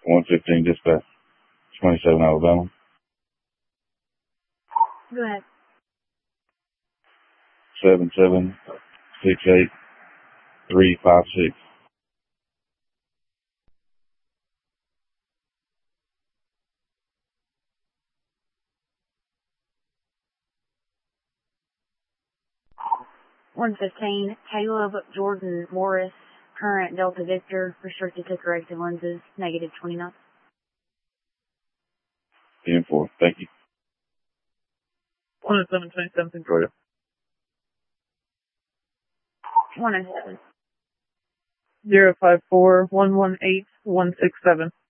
115 dispatch, 27 Alabama. Go ahead. 7768356. $115, Caleb Jordan Morris, current Delta Victor, restricted to corrective lenses, negative 29. 4. Thank you. 10727 Georgia. 107. 054118167.